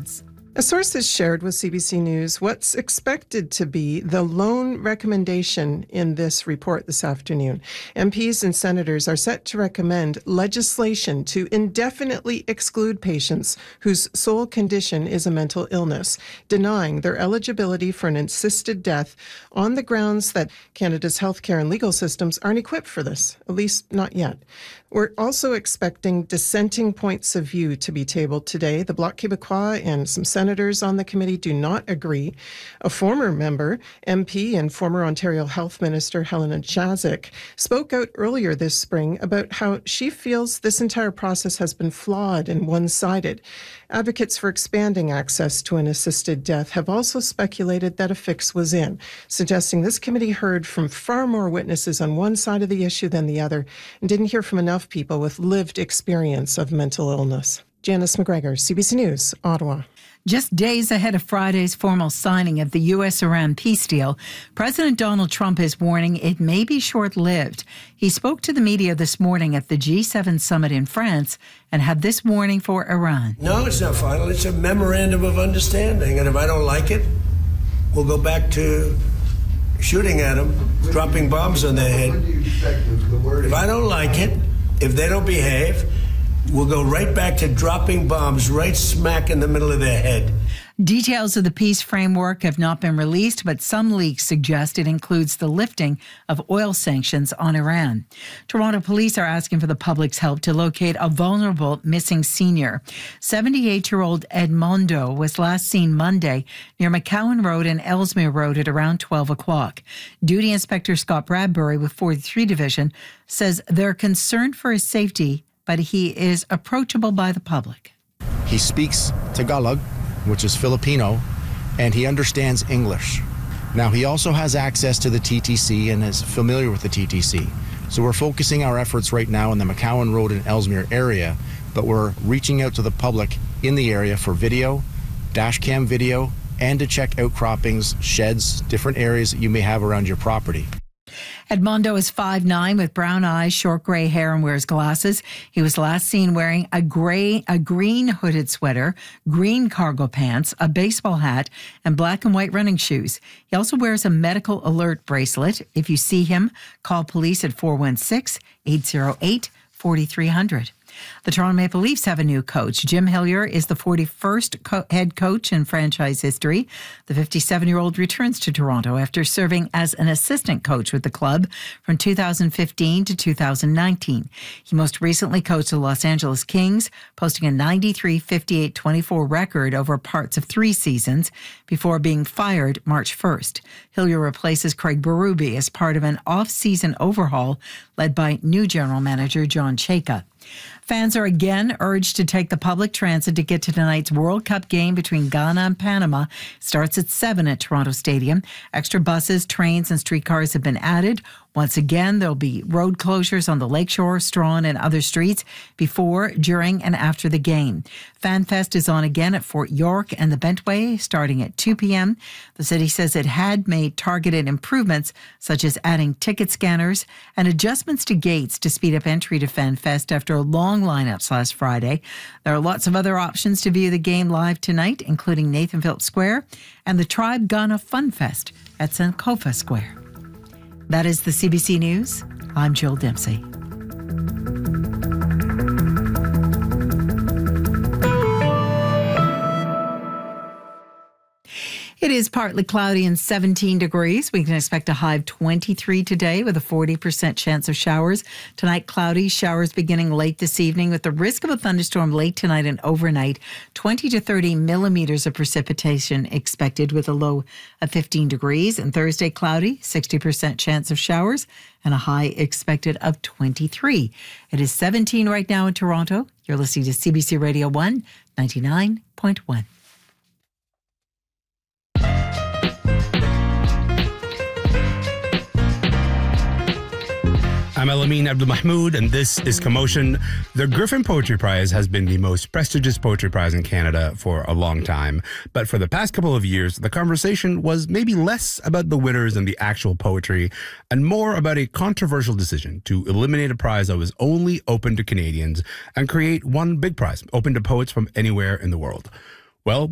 Jones. A source has shared with CBC News what's expected to be the lone recommendation in this report this afternoon. MPs and senators are set to recommend legislation to indefinitely exclude patients whose sole condition is a mental illness, denying their eligibility for an assisted death on the grounds that Canada's healthcare and legal systems aren't equipped for this, at least not yet. We're also expecting dissenting points of view to be tabled today. The Bloc Québécois and some senators on the committee do not agree. A former member, MP and former Ontario Health Minister Helena Jaczek, spoke out earlier this spring about how she feels this entire process has been flawed and one-sided. Advocates for expanding access to an assisted death have also speculated that a fix was in, suggesting this committee heard from far more witnesses on one side of the issue than the other and didn't hear from enough people with lived experience of mental illness. Janice McGregor, CBC News, Ottawa. Just days ahead of Friday's formal signing of the U.S.-Iran peace deal, President Donald Trump is warning it may be short-lived. He spoke to the media this morning at the G7 summit in France and had this warning for Iran. No, it's not final. It's a memorandum of understanding. And if I don't like it, we'll go back to shooting at them, dropping bombs on their head. If I don't like it, if they don't behave, we'll go right back to dropping bombs right smack in the middle of their head. Details of the peace framework have not been released, but some leaks suggest it includes the lifting of oil sanctions on Iran. Toronto police are asking for the public's help to locate a vulnerable missing senior. 78-year-old Edmondo was last seen Monday near McCowan Road and Ellesmere Road at around 12 o'clock. Duty Inspector Scott Bradbury with 43 Division says they're concerned for his safety, but he is approachable by the public. He speaks Tagalog, which is Filipino, and he understands English. Now, he also has access to the TTC and is familiar with the TTC. So we're focusing our efforts right now in the McCowan Road and Ellesmere area, but we're reaching out to the public in the area for video, dash cam video, and to check outcroppings, sheds, different areas that you may have around your property. Edmondo is 5'9" with brown eyes, short gray hair, and wears glasses. He was last seen wearing a green hooded sweater, green cargo pants, a baseball hat, and black and white running shoes. He also wears a medical alert bracelet. If you see him, call police at 416-808-4300. The Toronto Maple Leafs have a new coach. Jim Hillier is the 41st head coach in franchise history. The 57-year-old returns to Toronto after serving as an assistant coach with the club from 2015 to 2019. He most recently coached the Los Angeles Kings, posting a 93-58-24 record over parts of 3 seasons before being fired March 1st. Hillier replaces Craig Berube as part of an off-season overhaul led by new general manager John Chayka. Fans are again urged to take the public transit to get to tonight's World Cup game between Ghana and Panama. It starts at 7 at Toronto Stadium. Extra buses, trains, and streetcars have been added. Once again, there'll be road closures on the Lakeshore, Strawn, and other streets before, during, and after the game. FanFest is on again at Fort York and the Bentway starting at 2 p.m. The city says it had made targeted improvements, such as adding ticket scanners and adjustments to gates to speed up entry to FanFest after long lineups last Friday. There are lots of other options to view the game live tonight, including Nathan Phillips Square and the Tribe Ghana Fun Fest at Sankofa Square. That is the CBC News. I'm Jill Dempsey. It is partly cloudy and 17 degrees. We can expect a high of 23 today with a 40% chance of showers. Tonight, cloudy, showers beginning late this evening with the risk of a thunderstorm late tonight and overnight. 20 to 30 millimeters of precipitation expected with a low of 15 degrees. And Thursday, cloudy, 60% chance of showers and a high expected of 23. It is 17 right now in Toronto. You're listening to CBC Radio 1, 99.1. I'm Elamin Abdulmahmoud, and this is Commotion. The Griffin Poetry Prize has been the most prestigious poetry prize in Canada for a long time. But for the past couple of years, the conversation was maybe less about the winners and the actual poetry, and more about a controversial decision to eliminate a prize that was only open to Canadians and create one big prize, open to poets from anywhere in the world. Well,